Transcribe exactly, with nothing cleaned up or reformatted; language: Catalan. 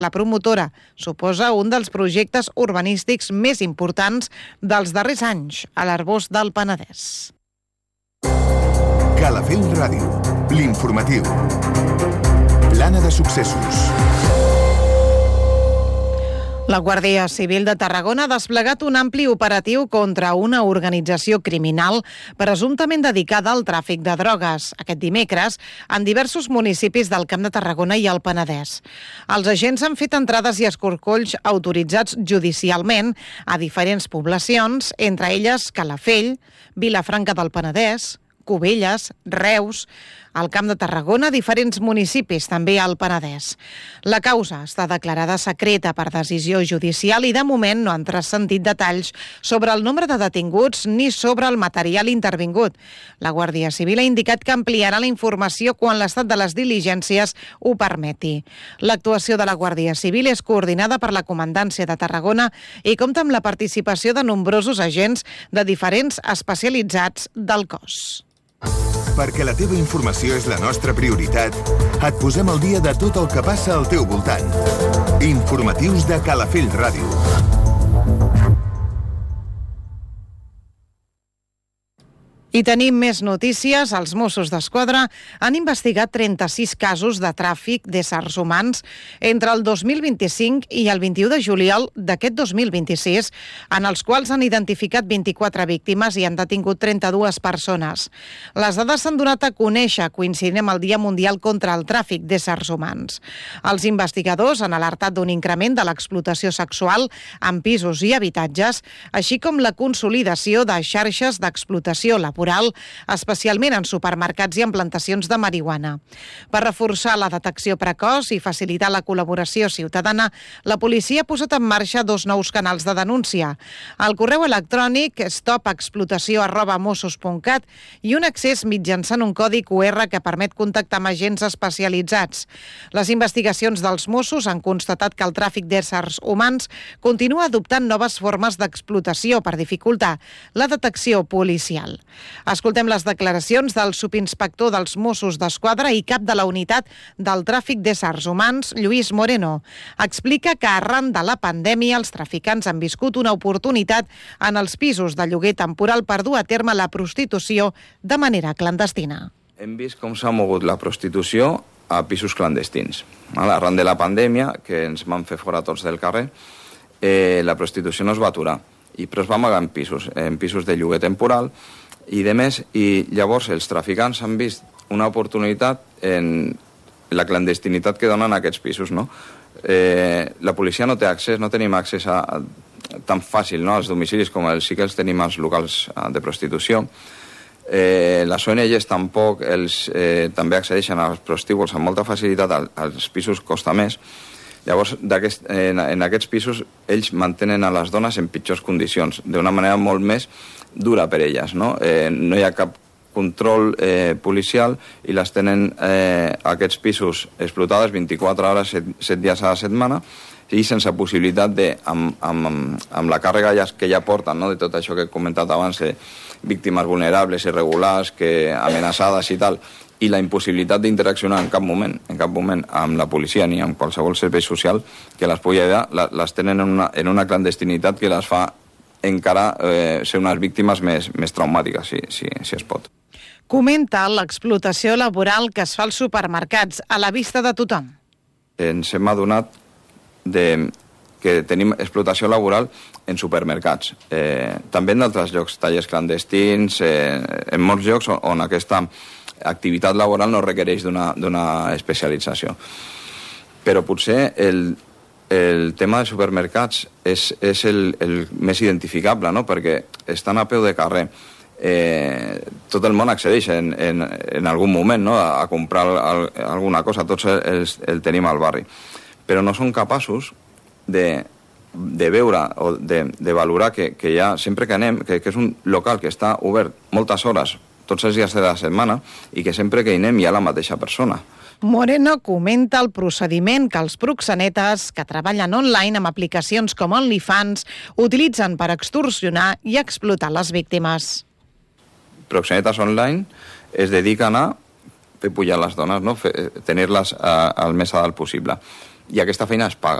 La promotora suposa un dels projectes urbanístics més importants dels darrers anys a l'Arboç del Penedès. Calafell Ràdio, l'informatiu. Plana de successos. La Guàrdia Civil de Tarragona ha desplegat un ampli operatiu contra una organització criminal presumptament dedicada al tràfic de drogues, aquest dimecres, en diversos municipis del Camp de Tarragona i el Penedès. Els agents han fet entrades i escorcolls autoritzats judicialment a diferents poblacions, entre elles Calafell, Vilafranca del Penedès, Cubelles, Reus, al Camp de Tarragona, diferents municipis, també al Penedès. La causa està declarada secreta per decisió judicial i de moment no han transcendit detalls sobre el nombre de detinguts ni sobre el material intervingut. La Guàrdia Civil ha indicat que ampliarà la informació quan l'estat de les diligències ho permeti. L'actuació de la Guàrdia Civil és coordinada per la Comandància de Tarragona i compta amb la participació de nombrosos agents de diferents especialitzats del cos. Perquè la teva informació és la nostra prioritat, et posem al dia de tot el que passa al teu voltant. Informatius de Calafell Ràdio. I tenim més notícies. Els Mossos d'Esquadra han investigat trenta-sis casos de tràfic d'éssers humans entre el dos mil vint-i-cinc i el vint-i-u de juliol d'aquest dos mil vint-i-sis, en els quals han identificat vint-i-quatre víctimes i han detingut trenta-dues persones. Les dades s'han donat a conèixer coincidint amb el Dia Mundial contra el Tràfic d'éssers humans. Els investigadors han alertat d'un increment de l'explotació sexual en pisos i habitatges, així com la consolidació de xarxes d'explotació laboral, especialment en supermercats i en plantacions de marihuana. Per reforçar la detecció precoç i facilitar la col·laboració ciutadana, la policia ha posat en marxa dos nous canals de denúncia: el correu electrònic stopexplotació arroba mossos punt cat i un accés mitjançant un codi cu erre que permet contactar amb agents especialitzats. Les investigacions dels Mossos han constatat que el tràfic d'éssers humans continua adoptant noves formes d'explotació per dificultar la detecció policial. Escoltem les declaracions del subinspector dels Mossos d'Esquadra i cap de la unitat del tràfic d'éssers humans, Lluís Moreno. Explica que arran de la pandèmia els traficants han viscut una oportunitat en els pisos de lloguer temporal per dur a terme la prostitució de manera clandestina. Hem vist com s'ha mogut la prostitució a pisos clandestins. Arran de la pandèmia, que ens van fer fora tots del carrer, eh, la prostitució no es va aturar, i, però es va amagar en pisos, en pisos de lloguer temporal, i de més, i llavors els traficants han vist una oportunitat en la clandestinitat que donen aquests pisos, no? Eh, la policia no té accés, no tenim accés a, a, tan fàcil, no?, als domicilis com els, sí que els tenim als locals de prostitució. Eh, les O N Ges tampoc els, eh, també accedeixen als prostíbuls amb molta facilitat, als, als pisos costa més. Llavors, en, en aquests pisos, ells mantenen a les dones en pitjors condicions, d'una manera molt més dura per elles, no? Eh, no hi ha cap control eh, policial i les tenen eh, aquests pisos explotades vint-i-quatre hores, set dies a la setmana, i sense possibilitat de, amb, amb, amb la càrrega que ja porten, no?, de tot això que he comentat abans, eh, víctimes vulnerables, irregulars, que amenaçades i tal, i la impossibilitat d'interaccionar en cap moment, en cap moment amb la policia ni amb qualsevol servei social que les pugui ajudar, les tenen en una, en una clandestinitat que les fa encara eh, ser unes víctimes més, més traumàtiques, si, si, si es pot. Comenta l'explotació laboral que es fa als supermercats a la vista de tothom. Ens hem adonat de que tenim explotació laboral en supermercats. Eh, també en d'altres llocs, tallers clandestins, eh, en molts llocs on, on aquesta activitat laboral no requereix d'una especialització. Però potser el, el tema de supermercats és, és el, el més identificable, no?, perquè estan a peu de carrer. Eh, tot el món accedeix en, en, en algun moment, no?, a, a comprar al, alguna cosa, tots els, el tenim al barri. Però no són capaços de, de veure o de, de valorar que, que ja, sempre que anem, que, que és un local que està obert moltes hores, tots els dies de la setmana, i que sempre que hi anem hi ha la mateixa persona. Moreno comenta el procediment que els proxenetes que treballen online amb aplicacions com OnlyFans utilitzen per extorsionar i explotar les víctimes. Proxenetes online es dediquen a fer pujar les dones, no?, tenir-les al més a dalt possible. i aquesta feina es paga.